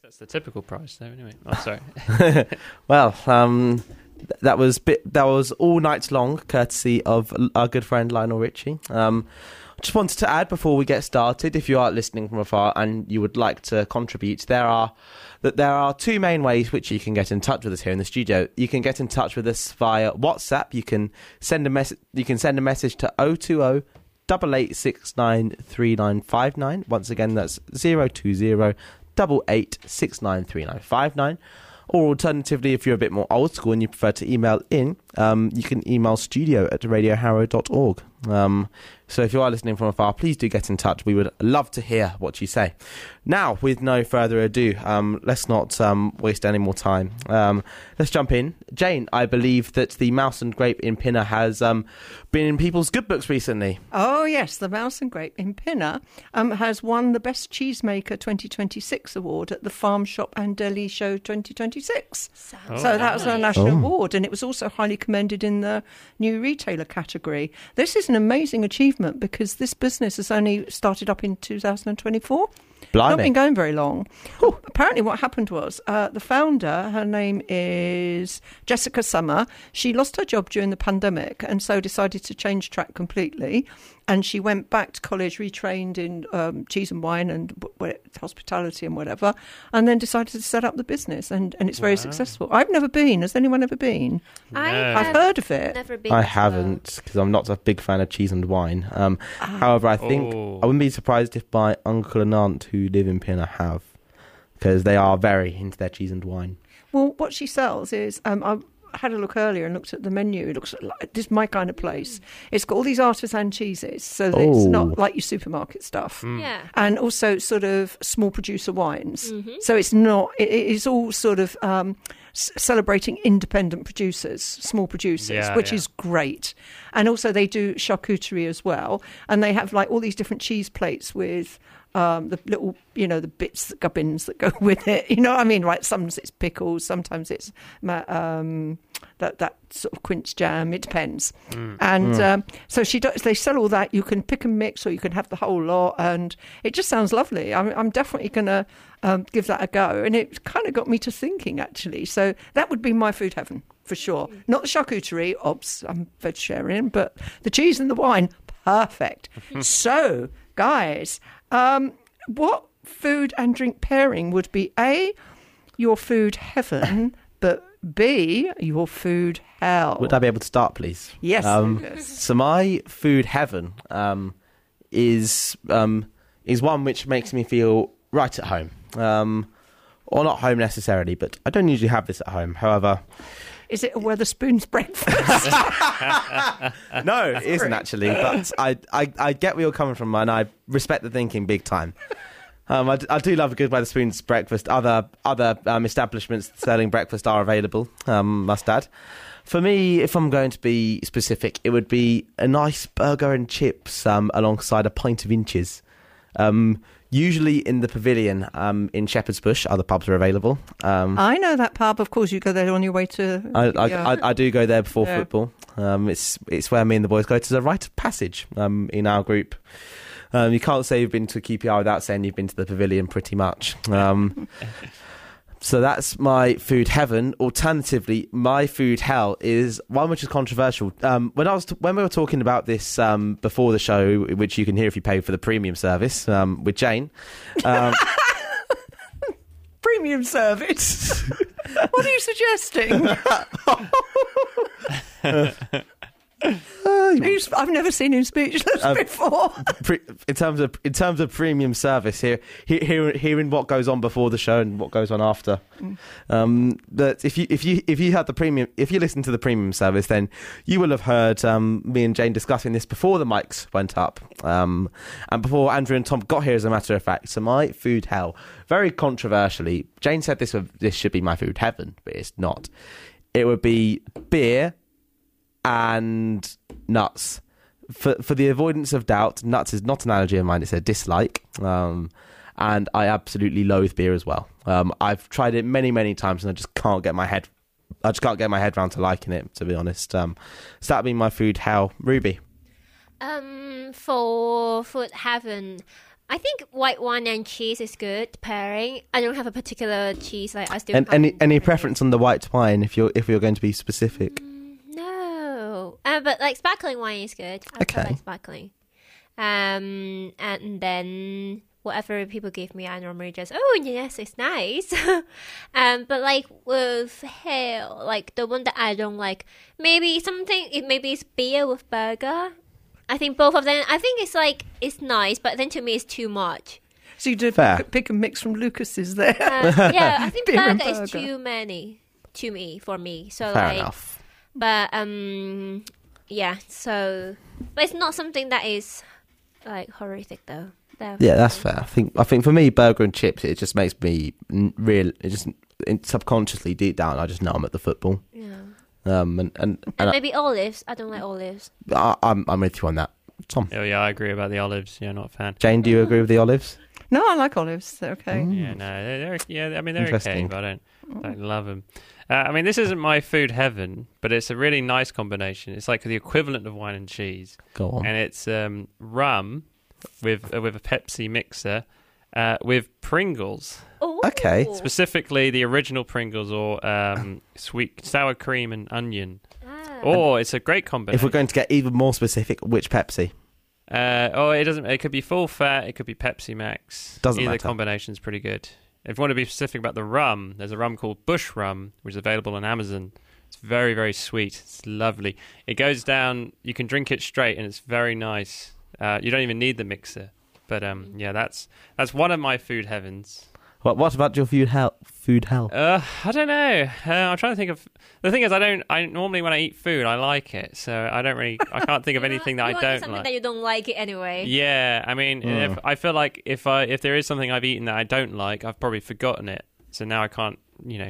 That's the typical price, though. Anyway, oh, sorry. Well, that was all night long, courtesy of our good friend Lionel Richie. Just wanted to add before we get started, if you are listening from afar and you would like to contribute, there are two main ways which you can get in touch with us here in the studio. You can get in touch with us via WhatsApp. You can send a message. You can send a message to 020 8869 3959. Once again, that's 020 8869 3959. Or alternatively, if you're a bit more old school and you prefer to email in, you can email studio@radioharrow.org. So if you are listening from afar, please do get in touch. We would love to hear what you say. Now, with no further ado, let's not waste any more time. Let's jump in. Jane, I believe that the Mouse and Grape in Pinner has been in people's good books recently. Oh, yes, the Mouse and Grape in Pinner has won the Best Cheesemaker 2026 award at the Farm Shop and Deli Show 2026. So that was a national award, and it was also highly commended in the new retailer category. This is an amazing achievement because this business has only started up in 2024. Blimey. Not been going very long. Apparently what happened was the founder, her name is Jessica Summer, she lost her job during the pandemic and so decided to change track completely. And she went back to college, retrained in cheese and wine and hospitality and whatever, and then decided to set up the business. And it's very successful. I've never been. Has anyone ever been? No. I've heard of it. Never been. I haven't, because I'm not a big fan of cheese and wine. However, I think I wouldn't be surprised if my uncle and aunt who live in Pinner have, because they are very into their cheese and wine. Well, what she sells is, I had a look earlier and looked at the menu. It looks like this is my kind of place. It's got all these artisan cheeses, so that it's not like your supermarket stuff. Yeah. And also sort of small producer wines. Mm-hmm. So it's not, it's all sort of celebrating independent producers, small producers, which is great. And also they do charcuterie as well. And they have like all these different cheese plates with the little, the bits, the gubbins that go with it. You know what I mean? Right? Sometimes it's pickles, sometimes it's that sort of quince jam. It depends. And so they sell all that. You can pick and mix, or you can have the whole lot, and it just sounds lovely. I'm definitely going to give that a go. And it kind of got me to thinking, actually. So that would be my food heaven for sure. Not the charcuterie, I'm vegetarian, but the cheese and the wine, perfect. So, guys, what food and drink pairing would be A, your food heaven, but B, your food hell? Would I be able to start, please? Yes. So my food heaven is one which makes me feel right at home. Or not home necessarily, but I don't usually have this at home. However... Is it a Wetherspoon's breakfast? No, it isn't actually. But I get where you're coming from, and I respect the thinking big time. I do love a good Wetherspoon's breakfast. Other establishments selling breakfast are available, must add. For me, if I'm going to be specific, it would be a nice burger and chips alongside a pint of inches. Usually in the Pavilion in Shepherd's Bush, other pubs are available. I know that pub. Of course, you go there on your way to... I do go there before football. It's where me and the boys go. It's a rite of passage in our group. You can't say you've been to QPR without saying you've been to the Pavilion pretty much. So that's my food heaven. Alternatively, my food hell is one which is controversial. When we were talking about this before the show, which you can hear if you pay for the premium service with Jane. Premium service? What are you suggesting? I've never seen him speechless before. In terms of premium service, hearing what goes on before the show and what goes on after. But if you had the premium, if you listen to the premium service, then you will have heard me and Jane discussing this before the mics went up, and before Andrew and Tom got here. As a matter of fact, so my food hell, very controversially, Jane said this should be my food heaven, but it's not. It would be beer and nuts. For the avoidance of doubt, nuts is not an allergy of mine, it's a dislike. And I absolutely loathe beer as well. I've tried it many, many times and I just can't get my head around to liking it, to be honest. So that'd be my food hell. Ruby? For food heaven, I think white wine and cheese is good pairing. I don't have a particular cheese. Like I still. And any preference on the white wine if you're going to be specific? No, but like sparkling wine is good. I quite like sparkling. And then whatever people give me, I normally just yes, it's nice. But like with hell, like the one that I don't like, maybe it's beer with burger. I think both of them. I think it's nice, but then to me it's too much. So you did pick a mix from Lucas's there. Yeah, I think Beer and burger is burger. too many for me. So Fair enough. But yeah. So, but it's not something that is like horrific though. Yeah, that's fair. I think for me, burger and chips, it just makes me subconsciously deep down, I just know I'm at the football. Yeah. And maybe olives. I don't like olives. I'm with you on that. Tom, Oh yeah, I agree about the olives. Yeah, not a fan. Jane, do you agree with the olives? No, I like olives. They're okay. Yeah, no, they're okay, Interesting. but I don't love them. I mean, this isn't my food heaven, but it's a really nice combination. It's like the equivalent of wine and cheese, Go on. and it's rum with a Pepsi mixer with Pringles. Oh, Okay. Specifically, the original Pringles or sweet sour cream and onion. Ah. Or it's a great combination. If we're going to get even more specific, which Pepsi? It doesn't. It could be full fat. It could be Pepsi Max. Doesn't Either matter. combination's pretty good. If you want to be specific about the rum, there's a rum called Bush Rum, which is available on Amazon. It's very, very sweet. It's lovely. It goes down. You can drink it straight, and it's very nice. You don't even need the mixer. But yeah, that's one of my food heavens. What about your food hell? I don't know. I'm trying to think of. The thing is, I normally when I eat food, I like it, so I can't think of anything that I don't something like. that you don't like it ananyway. Yeah, I mean, I feel like if there is something I've eaten that I don't like, I've probably forgotten it, so now I can't,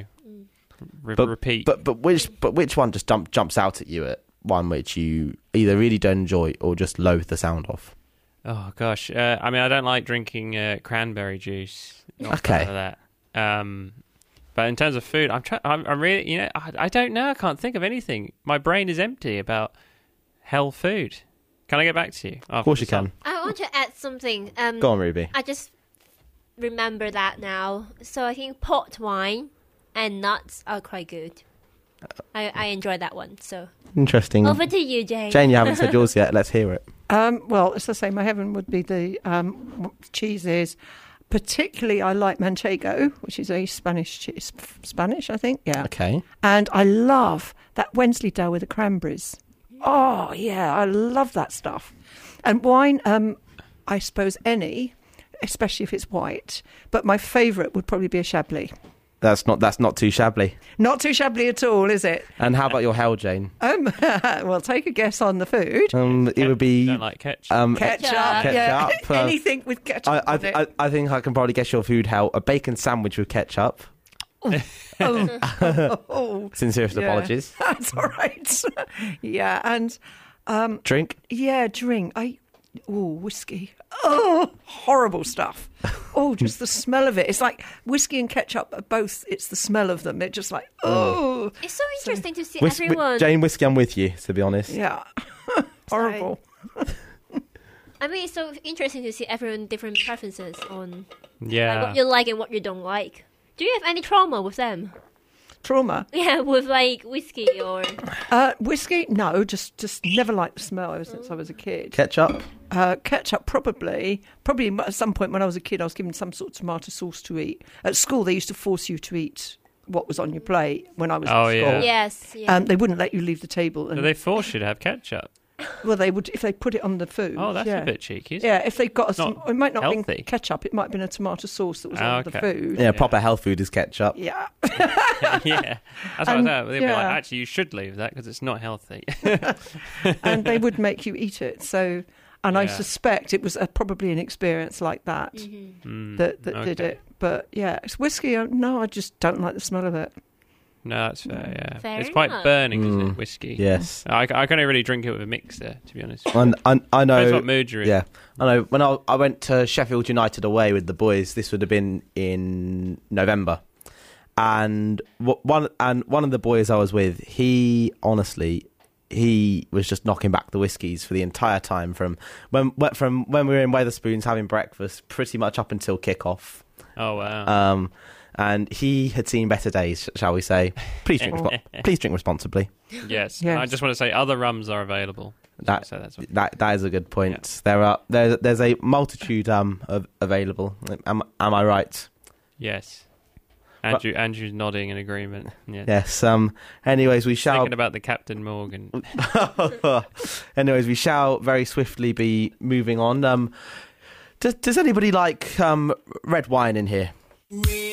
repeat. But which one just jumps out at you at one which you either really don't enjoy or just loathe the sound of? Oh gosh, I mean, I don't like drinking cranberry juice. Not Okay. fan of that. But in terms of food, I'm really, I don't know. I can't think of anything. My brain is empty about hell food. Can I get back to you? Of course you can. I want to add something. Go on, Ruby. I just remember that now. So I think port wine and nuts are quite good. I enjoy that one. So Interesting. over to you, Jane. Jane, you haven't said yours yet. Let's hear it. Well, as I say, my heaven would be the cheeses. Particularly, I like Manchego, which is a Spanish cheese. Spanish, I think. Yeah. Okay. And I love that Wensleydale with the cranberries. Oh, yeah, I love that stuff. And wine, I suppose any, especially if it's white. But my favourite would probably be a Chablis. That's not too shabby. Not too Chablis at all, is it? And how about your hell, Jane? Well, take a guess on the food. It would be Don't like ketchup. Ketchup. Ketchup, Yeah. uh, Anything with ketchup on it. I think I can probably guess your food hell. A bacon sandwich with ketchup. Oh, Sincerest Yeah. apologies. that's all right. Yeah, and Drink. yeah, drink. Whiskey. Oh, horrible stuff. Oh, just the smell of it. It's like whiskey and ketchup are both. It's the smell of them. They're just like, oh. It's so interesting to see Whis- everyone. Jane, whiskey, I'm with you, to be honest. Yeah. Horrible. I mean, it's so interesting to see everyone different preferences on Yeah. what you like and what you don't like. Do you have any trauma with them? Trauma. Yeah, with like whiskey or Whiskey? No, just never liked the smell ever since I was a kid. Ketchup. Ketchup, probably at some point when I was a kid, I was given some sort of tomato sauce to eat. At school, they used to force you to eat what was on your plate when I was Oh, at yeah. school. yes, yeah. They wouldn't let you leave the table. And, Do they force you to have ketchup? well, they would if they put it on the food. Oh, that's yeah. a bit cheeky. Isn't Yeah, if they got it might not have healthy. been ketchup. It might have been a tomato sauce that was on the Okay. food. Yeah, proper health food is ketchup. Yeah. it? Yeah. That's what I thought. They'd be like, yeah. actually, you should leave that because it's not healthy. And they would make you eat it. So, and I Yeah. suspect it was probably an experience like that that did okay. it. But yeah, it's whiskey. No, I just don't like the smell of it. No, that's fair, yeah. Fair it's quite enough. burning, isn't it, whiskey? Yes. I can only really drink it with a mixer, to be honest. And I Depends know. what mood you're in. Yeah, I know. When I went to Sheffield United away with the boys, this would have been in November, and one of the boys I was with, he honestly he was just knocking back the whiskies for the entire time from when we were in Wetherspoons having breakfast, pretty much up until kickoff. Oh wow! And he had seen better days, shall we say? Please drink. Please drink responsibly. Yes. I just want to say other rums are available. That is a good point. Yeah. There's a multitude of available. Am I right? Yes. Andrew's nodding in agreement. Yeah. Yes. Anyways, we shall. Thinking about the Captain Morgan. Anyways, we shall very swiftly be moving on. Does anybody like red wine in here?